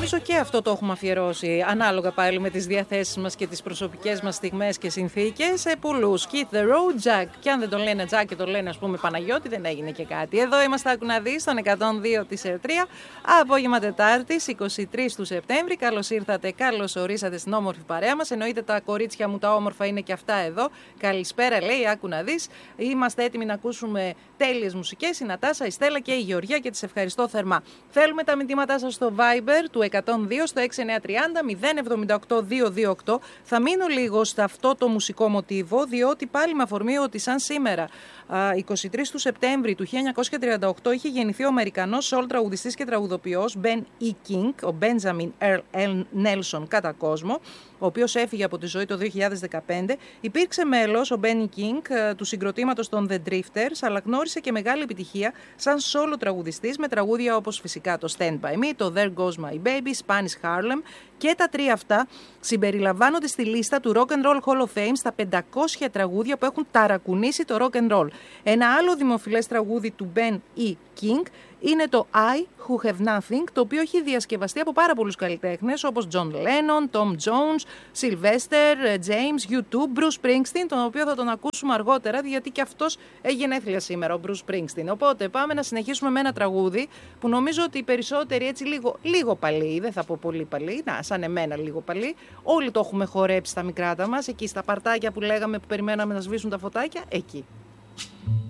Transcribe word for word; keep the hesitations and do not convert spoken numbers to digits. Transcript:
νομίζω και αυτό το έχουμε αφιερώσει ανάλογα πάλι με τις διαθέσεις μας και τις προσωπικές μας στιγμές και συνθήκες σε πολλούς. Keith the Road Jack. Και αν δεν τον λένε Jack και τον λένε ας πούμε Παναγιώτη, δεν έγινε και κάτι. Εδώ είμαστε, άκου να δεις, στον εκατόν δύο της Ερτρία. Απόγευμα Τετάρτης, είκοσι τρεις του Σεπτέμβρη. Καλώς ήρθατε, καλώς ορίσατε στην όμορφη παρέα μας. Εννοείται τα κορίτσια μου τα όμορφα είναι και αυτά εδώ. Καλησπέρα, λέει, άκου να δεις. Είμαστε έτοιμοι να ακούσουμε τέλειες μουσικές. Η Νατάσα, η Στέλλα και η Γεωργία και τις ευχαριστώ θερμά. Θέλουμε τα μηνύματά σας στο Viber του εκατόν δύο στο έξι εννιά τριάντα μηδέν εβδομήντα οκτώ διακόσια είκοσι οκτώ. Θα μείνω λίγο σε αυτό το μουσικό μοτίβο, διότι πάλι με αφορμή ότι σαν σήμερα, είκοσι τρεις του Σεπτέμβρη του χίλια εννιακόσια τριάντα οκτώ, είχε γεννηθεί ο Αμερικανός soul τραγουδιστής και τραγουδοποιός Ben E. King, ο Benjamin Earl Nelson κατά κόσμο, ο οποίος έφυγε από τη ζωή το δύο χιλιάδες δεκαπέντε. Υπήρξε μέλος ο Benny King του συγκροτήματος των The Drifters, αλλά γνώρισε και μεγάλη επιτυχία σαν solo τραγουδιστής με τραγούδια όπως φυσικά το Stand By Me, το There Goes My Baby, Spanish Harlem, και τα τρία αυτά συμπεριλαμβάνονται στη λίστα του Rock and Roll Hall of Fame στα πεντακόσια τραγούδια που έχουν ταρακουνήσει το rock and roll. Ένα άλλο δημοφιλές τραγούδι του Ben E. King είναι το I Who Have Nothing, το οποίο έχει διασκευαστεί από πάρα πολλούς καλλιτέχνες όπως John Lennon, Tom Jones, Sylvester, James, γιου τού, Bruce Springsteen, τον οποίο θα τον ακούσουμε αργότερα, γιατί και αυτός έχει γενέθλια σήμερα, ο Bruce Springsteen. Οπότε πάμε να συνεχίσουμε με ένα τραγούδι που νομίζω ότι οι περισσότεροι έτσι λίγο, λίγο παλιοί, δεν θα πω πολύ παλιοί, να, σαν εμένα λίγο παλιοί, όλοι το έχουμε χορέψει στα μικράτα μας, εκεί στα παρτάκια που λέγαμε που περιμέναμε να σβήσουν τα φωτάκια, εκεί.